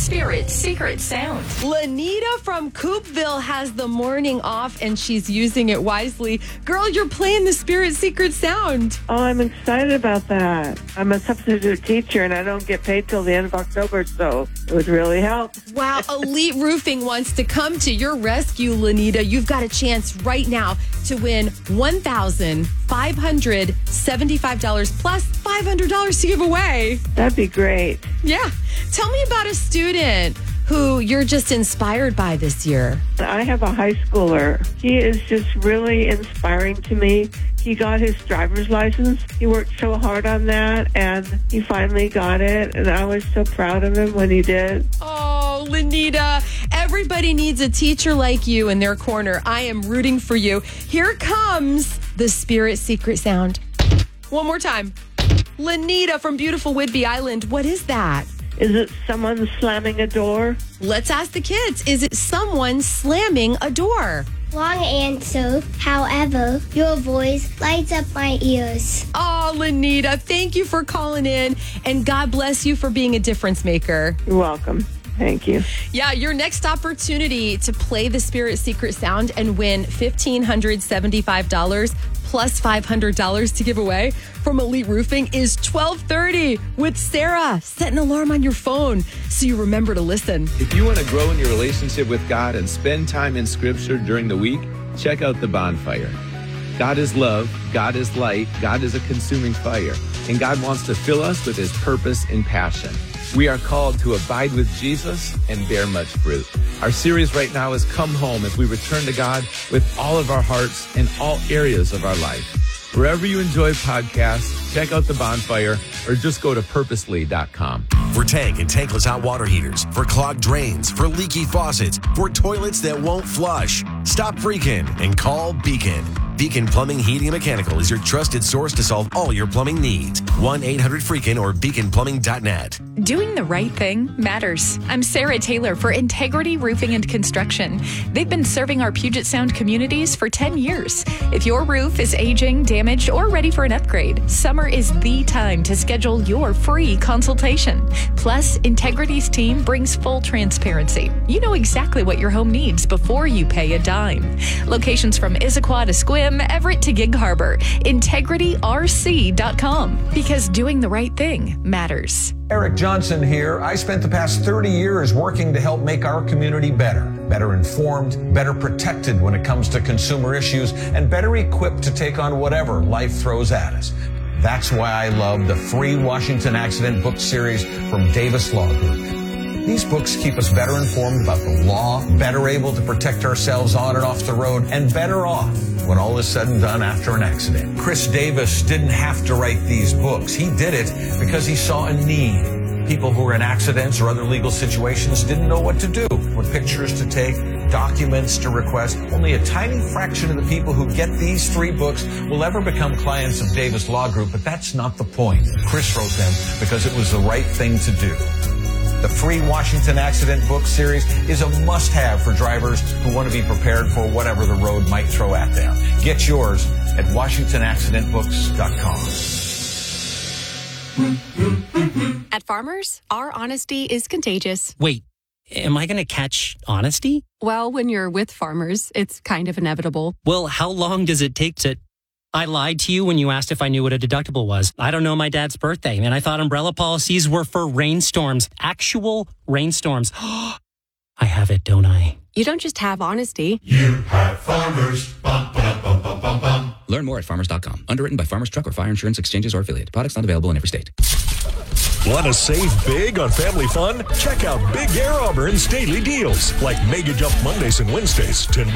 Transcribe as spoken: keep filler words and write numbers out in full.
Spirit Secret Sound. Lanita from Coopville has the morning off, and she's using it wisely. Girl, you're playing the Spirit Secret Sound. Oh, I'm excited about that. I'm a substitute teacher, and I don't get paid till the end of October, so it would really help. Wow, Elite Roofing wants to come to your rescue, Lanita. You've got a chance right now to win one thousand five hundred seventy-five dollars plus five hundred dollars to give away. That'd be great. Yeah. Tell me about a student who you're just inspired by this year. I have a high schooler. He is just really inspiring to me. He got his driver's license. He worked so hard on that, and he finally got it, and I was so proud of him when he did. Oh, Lanita, everybody needs a teacher like you in their corner. I am rooting for you. Here comes the Spirit Secret Sound. One more time. Lanita from beautiful Whidbey Island. What is that? Is it someone slamming a door? Let's ask the kids. Is it someone slamming a door? Wrong answer. However, your voice lights up my ears. Oh, Lanita, thank you for calling in, and God bless you for being a difference maker. You're welcome. Thank you. Yeah, your next opportunity to play the Spirit Secret Sound and win one thousand five hundred seventy-five dollars plus five hundred dollars to give away from Elite Roofing is twelve thirty with Sarah. Set an alarm on your phone so you remember to listen. If you want to grow in your relationship with God and spend time in Scripture during the week, check out The Bonfire. God is love, God is light, God is a consuming fire, and God wants to fill us with His purpose and passion. We are called to abide with Jesus and bear much fruit. Our series right now is Come Home as we return to God with all of our hearts in all areas of our life. Wherever you enjoy podcasts, check out The Bonfire or just go to purposely dot com. For tank and tankless hot water heaters, for clogged drains, for leaky faucets, for toilets that won't flush. Stop freaking and call Beacon. Beacon Plumbing, Heating, and Mechanical is your trusted source to solve all your plumbing needs. one eight hundred freakin' or beacon plumbing dot net. Doing the right thing matters. I'm Sarah Taylor for Integrity Roofing and Construction. They've been serving our Puget Sound communities for ten years. If your roof is aging, damaged, or ready for an upgrade, summer is the time to schedule your free consultation. Plus, Integrity's team brings full transparency. You know exactly what your home needs before you pay a dime. Locations from Issaquah to Squim, Everett to Gig Harbor. integrity r c dot com. Because doing the right thing matters. Eric Johnson here. I spent the past thirty years working to help make our community better. Better informed, better protected when it comes to consumer issues, and better equipped to take on whatever life throws at us. That's why I love the free Washington Accident book series from Davis Law Group. These books keep us better informed about the law, better able to protect ourselves on and off the road, and better off when all is said and done after an accident. Chris Davis didn't have to write these books. He did it because he saw a need. People who were in accidents or other legal situations didn't know what to do, what pictures to take, documents to request. Only a tiny fraction of the people who get these three books will ever become clients of Davis Law Group, but that's not the point. Chris wrote them because it was the right thing to do. The free Washington Accident book series is a must-have for drivers who want to be prepared for whatever the road might throw at them. Get yours at washington accident books dot com. At Farmers, our honesty is contagious. Wait, am I going to catch honesty? Well, when you're with Farmers, it's kind of inevitable. Well, how long does it take to... I lied to you when you asked if I knew what a deductible was. I don't know my dad's birthday, and I thought umbrella policies were for rainstorms. Actual rainstorms. I have it, don't I? You don't just have honesty. You have Farmers. Bum, bum, bum, bum, bum, bum. Learn more at farmers dot com. Underwritten by Farmers Truck or Fire Insurance Exchanges or Affiliate. Products not available in every state. Want to save big on family fun? Check out Big Air Auburn's daily deals, like Mega Jump Mondays and Wednesdays, ten